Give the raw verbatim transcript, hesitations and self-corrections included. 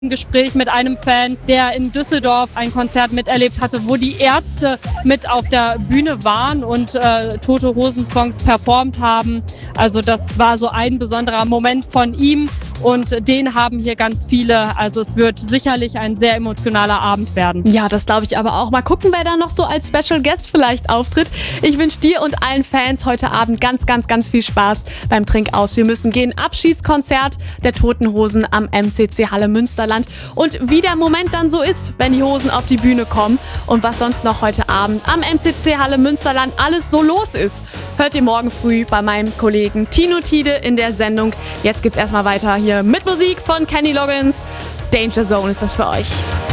Ein Gespräch mit einem Fan, der in Düsseldorf ein Konzert miterlebt hatte, wo die Ärzte mit auf der Bühne waren und äh, Tote Hosen Songs performt haben. Also das war so ein besonderer Moment von ihm und den haben hier ganz viele. Also es wird sicherlich ein sehr emotionaler Abend werden. Ja, das glaube ich aber auch. Mal gucken, wer da noch so als Special Guest vielleicht auftritt. Ich wünsche dir und allen Fans heute Abend ganz, ganz, ganz viel Spaß beim Trinkaus. Wir müssen gehen. Abschiedskonzert der Toten Hosen am M C C Halle Münsterland. Und wie der Moment dann so ist, wenn die Hosen auf die Bühne kommen und was sonst noch heute Abend am M C C Halle Münsterland alles so los ist, hört ihr morgen früh bei meinem Kollegen Tino Tiede in der Sendung. Jetzt geht's erstmal weiter hier mit Musik von Kenny Loggins. Danger Zone ist das für euch.